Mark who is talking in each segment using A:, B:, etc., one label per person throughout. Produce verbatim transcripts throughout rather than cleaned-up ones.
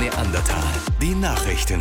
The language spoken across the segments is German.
A: Neandertal. Die Nachrichten.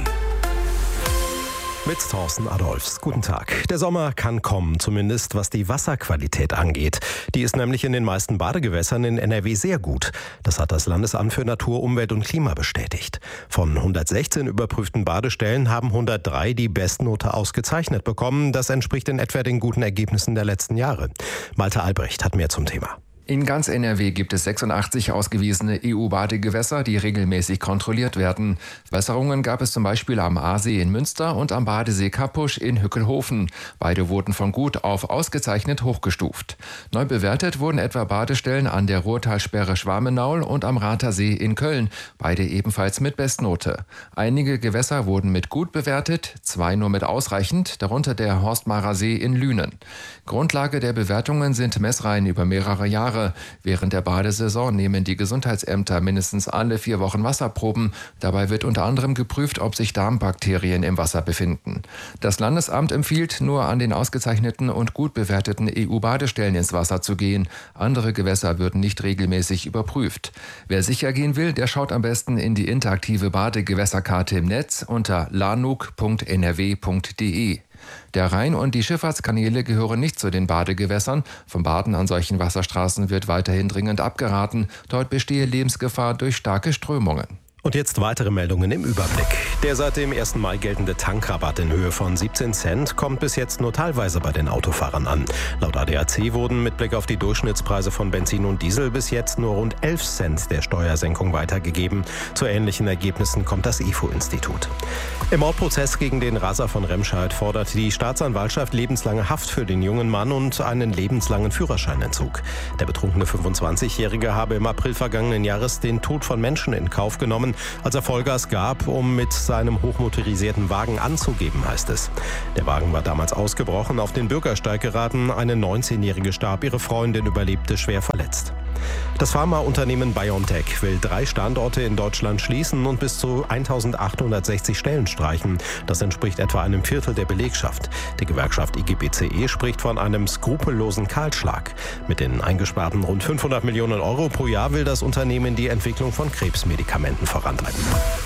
B: Mit Thorsten Adolfs. Guten Tag. Der Sommer kann kommen, zumindest was die Wasserqualität angeht. Die ist nämlich in den meisten Badegewässern in N R W sehr gut. Das hat das Landesamt für Natur, Umwelt und Klima bestätigt. Von hundertsechzehn überprüften Badestellen haben hundertdrei die Bestnote ausgezeichnet bekommen. Das entspricht in etwa den guten Ergebnissen der letzten Jahre. Malte Albrecht hat mehr zum Thema.
C: In ganz N R W gibt es sechsundachtzig ausgewiesene E U-Badegewässer, die regelmäßig kontrolliert werden. Verbesserungen gab es zum Beispiel am Aasee in Münster und am Badesee Kappusch in Hückelhofen. Beide wurden von gut auf ausgezeichnet hochgestuft. Neu bewertet wurden etwa Badestellen an der Ruhrtalsperre Schwarmenaul und am Rather-See in Köln. Beide ebenfalls mit Bestnote. Einige Gewässer wurden mit gut bewertet, zwei nur mit ausreichend, darunter der Horstmarer See in Lünen. Grundlage der Bewertungen sind Messreihen über mehrere Jahre. Während der Badesaison nehmen die Gesundheitsämter mindestens alle vier Wochen Wasserproben. Dabei wird unter anderem geprüft, ob sich Darmbakterien im Wasser befinden. Das Landesamt empfiehlt, nur an den ausgezeichneten und gut bewerteten E U-Badestellen ins Wasser zu gehen. Andere Gewässer würden nicht regelmäßig überprüft. Wer sicher gehen will, der schaut am besten in die interaktive Badegewässerkarte im Netz unter lanuk punkt n r w punkt d e. Der Rhein und die Schifffahrtskanäle gehören nicht zu den Badegewässern. Vom Baden an solchen Wasserstraßen wird weiterhin dringend abgeraten. Dort bestehe Lebensgefahr durch starke Strömungen.
B: Und jetzt weitere Meldungen im Überblick. Der seit dem ersten Mai geltende Tankrabatt in Höhe von siebzehn Cent kommt bis jetzt nur teilweise bei den Autofahrern an. Laut A D A C wurden mit Blick auf die Durchschnittspreise von Benzin und Diesel bis jetzt nur rund elf Cent der Steuersenkung weitergegeben. Zu ähnlichen Ergebnissen kommt das I F O-Institut. Im Mordprozess gegen den Raser von Remscheid fordert die Staatsanwaltschaft lebenslange Haft für den jungen Mann und einen lebenslangen Führerscheinentzug. Der betrunkene fünfundzwanzigjährige habe im April vergangenen Jahres den Tod von Menschen in Kauf genommen, als er Vollgas gab, um mit seinem hochmotorisierten Wagen anzugeben, heißt es. Der Wagen war damals ausgebrochen, auf den Bürgersteig geraten. Eine neunzehnjährige starb, ihre Freundin überlebte schwer verletzt. Das Pharmaunternehmen BioNTech will drei Standorte in Deutschland schließen und bis zu eintausendachthundertsechzig Stellen streichen. Das entspricht etwa einem Viertel der Belegschaft. Die Gewerkschaft I G B C E spricht von einem skrupellosen Kahlschlag. Mit den eingesparten rund fünfhundert Millionen Euro pro Jahr will das Unternehmen die Entwicklung von Krebsmedikamenten vorantreiben.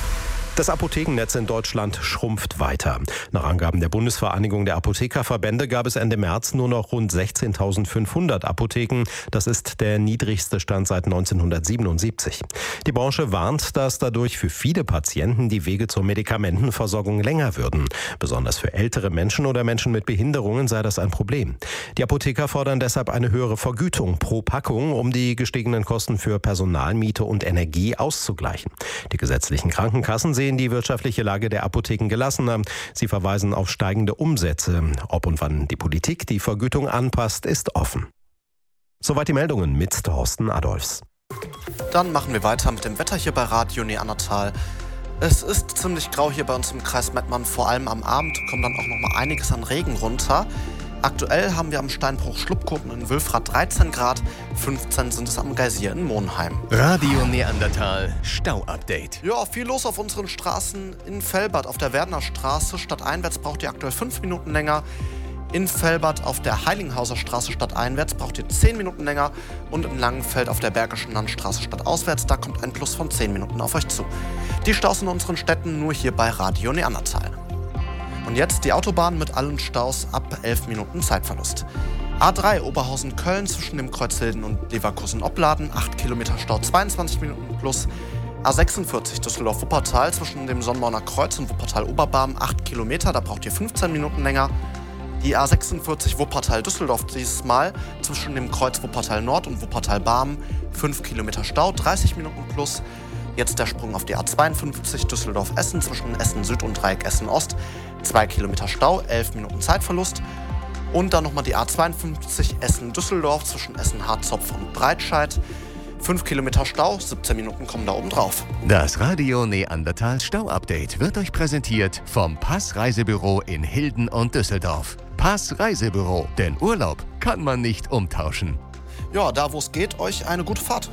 B: Das Apothekennetz in Deutschland schrumpft weiter. Nach Angaben der Bundesvereinigung der Apothekerverbände gab es Ende März nur noch rund sechzehntausendfünfhundert Apotheken. Das ist der niedrigste Stand seit neunzehnhundertsiebenundsiebzig. Die Branche warnt, dass dadurch für viele Patienten die Wege zur Medikamentenversorgung länger würden. Besonders für ältere Menschen oder Menschen mit Behinderungen sei das ein Problem. Die Apotheker fordern deshalb eine höhere Vergütung pro Packung, um die gestiegenen Kosten für Personal, Miete und Energie auszugleichen. Die gesetzlichen Krankenkassen sehen die wirtschaftliche Lage der Apotheken gelassener. Sie verweisen auf steigende Umsätze. Ob und wann die Politik die Vergütung anpasst, ist offen. Soweit die Meldungen mit Thorsten Adolfs.
D: Dann machen wir weiter mit dem Wetter hier bei Radio Neandertal. Es ist ziemlich grau hier bei uns im Kreis Mettmann. Vor allem am Abend kommt dann auch noch mal einiges an Regen runter. Aktuell haben wir am Steinbruch Schlupkoten in Wülfrath dreizehn Grad, fünfzehn sind es am Geysir in Monheim.
A: Radio Neandertal Stau-Update.
D: Ja, viel los auf unseren Straßen. In Velbert auf der Werdener Straße stadteinwärts braucht ihr aktuell fünf Minuten länger. In Velbert auf der Heiligenhauser Straße stadteinwärts braucht ihr zehn Minuten länger. Und in Langenfeld auf der Bergischen Landstraße stadtauswärts, da kommt ein Plus von zehn Minuten auf euch zu. Die Staus in unseren Städten nur hier bei Radio Neandertal. Und jetzt die Autobahn mit allen Staus ab elf Minuten Zeitverlust. A drei Oberhausen-Köln zwischen dem Kreuz Hilden und Leverkusen-Opladen, acht Kilometer Stau, zweiundzwanzig Minuten plus. A sechsundvierzig Düsseldorf-Wuppertal zwischen dem Sonnmauerner Kreuz und Wuppertal-Oberbarm, acht Kilometer, da braucht ihr fünfzehn Minuten länger. Die A sechsundvierzig Wuppertal-Düsseldorf dieses Mal zwischen dem Kreuz Wuppertal-Nord und Wuppertal-Barm, fünf Kilometer Stau, dreißig Minuten plus. Jetzt der Sprung auf die A zweiundfünfzig Düsseldorf-Essen zwischen Essen-Süd und Dreieck Essen-Ost. zwei Kilometer Stau, elf Minuten Zeitverlust. Und dann nochmal die A zweiundfünfzig Essen-Düsseldorf zwischen Essen-Harzopf und Breitscheid. fünf Kilometer Stau, siebzehn Minuten kommen da oben drauf.
A: Das Radio Neandertal Stau-Update wird euch präsentiert vom Pass Reisebüro in Hilden und Düsseldorf. Pass Reisebüro, denn Urlaub kann man nicht umtauschen.
D: Ja, da wo es geht, euch eine gute Fahrt.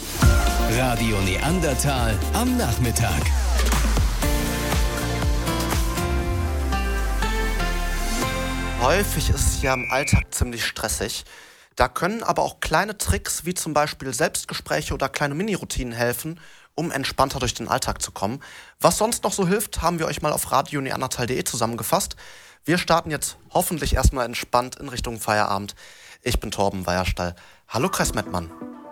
A: Radio Neandertal am Nachmittag.
D: Häufig ist es ja im Alltag ziemlich stressig. Da können aber auch kleine Tricks wie zum Beispiel Selbstgespräche oder kleine Mini-Routinen helfen, um entspannter durch den Alltag zu kommen. Was sonst noch so hilft, haben wir euch mal auf radio neandertal punkt de zusammengefasst. Wir starten jetzt hoffentlich erstmal entspannt in Richtung Feierabend. Ich bin Torben Weierstall. Hallo Kreis Mettmann.